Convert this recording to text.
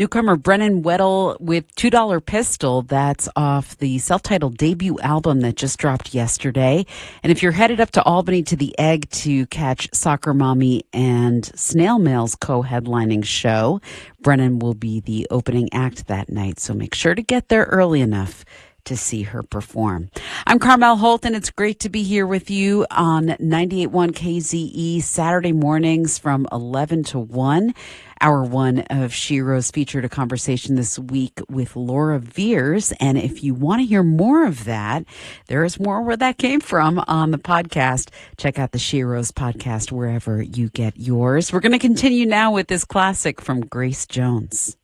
Newcomer Brennan Weddle with $2 Pistol. That's off the self-titled debut album that just dropped yesterday. And if you're headed up to Albany to the Egg to catch Soccer Mommy and Snail Mail's co-headlining show, Brennan will be the opening act that night. So make sure to get there early enough to see her perform. I'm Carmel Holt, and it's great to be here with you on 98.1 KZE Saturday mornings from 11 to 1. Hour one of Sheroes featured a conversation this week with Laura Veers. And if you want to hear more of that, there is more where that came from on the podcast. Check out the Sheroes podcast wherever you get yours. We're going to continue now with this classic from Grace Jones.